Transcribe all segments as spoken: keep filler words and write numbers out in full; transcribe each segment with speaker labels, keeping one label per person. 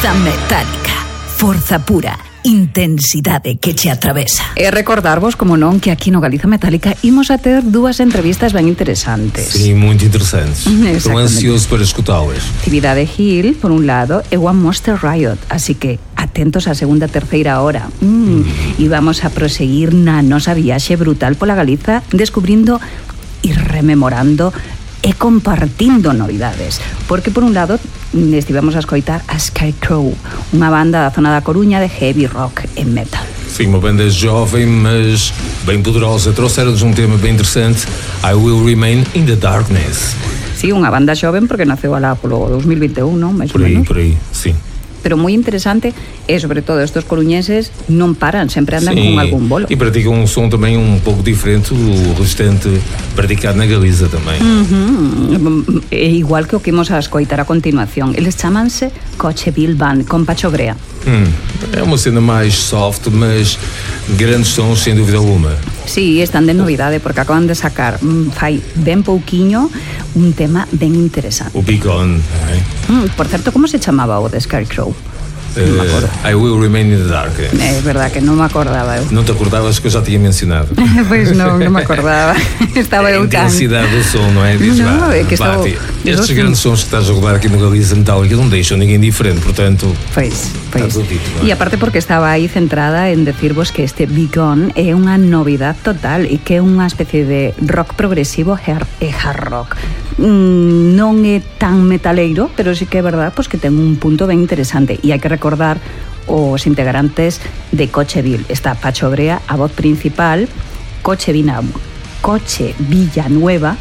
Speaker 1: Forza Metálica. Forza pura. Intensidade que che atravesa.
Speaker 2: E recordarvos, como non, que aquí no Galiza Metálica imos a ter dúas entrevistas ben interesantes.
Speaker 3: Sim, muito interessantes. Estou ansioso para escutá-las.
Speaker 2: Actividade Hill, por un lado, e One Monster Riot, así que atentos á segunda, terceira hora. Mm. Mm. E vamos a proseguir na nosa viaxe brutal pola Galiza, descubrindo e rememorando e compartindo novidades, porque por un lado estivemos a escoitar a Scarecrow, unha banda da zona da Coruña de heavy rock e metal.
Speaker 3: Sim, uma banda jovem, mas bem poderosa. Trouxeram-nos um tema bem interessante, I Will Remain in the Darkness.
Speaker 2: Sí, unha banda xoven porque naceu alá polo dos mil vinte e un, non? Mais
Speaker 3: por aí,
Speaker 2: menos.
Speaker 3: por aí, sim.
Speaker 2: Pero moi interesante e, sobre todo, estos coruñeses non paran, sempre andan
Speaker 3: Sim,
Speaker 2: con algún bolo.
Speaker 3: E praticam um som também um pouco diferente do restante praticado na Galiza também.
Speaker 2: Uh-huh. É igual que o que imos a escoitar a continuación. Eles chamanse Cocheville Band, con Pacho Brea.
Speaker 3: Hum, é uma cena mais soft, mas grandes sons, sem dúvida alguma.
Speaker 2: Sí, están de novidade, porque acaban de sacar fai ben pouquiño un tema ben interesante.
Speaker 3: O Beacon. Eh?
Speaker 2: Mm, por certo, como se chamaba o de Scarecrow?
Speaker 3: Uh, I Will Remain in the Dark.
Speaker 2: É verdad que non me acordaba eu.
Speaker 3: Non te acordavas que eu já tinha mencionado?
Speaker 2: Pois non, non me acordaba. Estaba eu tan...
Speaker 3: A intensidade do som, não é? Diz,
Speaker 2: não,
Speaker 3: vá,
Speaker 2: é que estava...
Speaker 3: Estes eu... grandes sons que estás a rodar aqui no Galiza Metálica non deixam ninguén diferente, portanto...
Speaker 2: Pois, pois.
Speaker 3: Dito,
Speaker 2: e aparte porque estaba aí centrada en decirvos que este Beacon é unha novidade total e que é unha especie de rock progresivo e hard rock. Mm, non é tan metaleiro, pero sí que é verdad pues, que ten un punto ben interesante e hai que recordar os integrantes de Cocheville. Está Pacho Brea, a voz principal, Coche Vina, Coche Villanueva,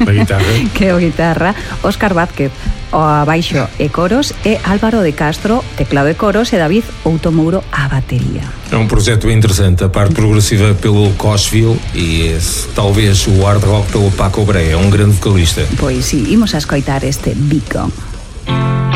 Speaker 2: que é o guitarra, Óscar Vázquez, o abaixo e coros, e Álvaro de Castro, teclado e coros, e David Outomouro, a batería.
Speaker 3: É um projeto bem interessante, a parte progressiva pelo Cocheville e esse, talvez o hard rock pelo Paco Brea, é um grande vocalista.
Speaker 2: Pois sí, imos a escoitar este Beacon.